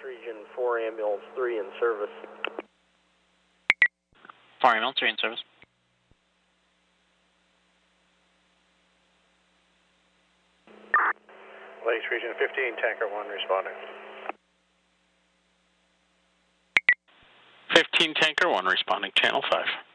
Region 4 Ambulance 3 in service. 4 Ambulance 3 in service. Lakes Region 15, Tanker 1 responding. 15 Tanker 1 responding, Channel 5.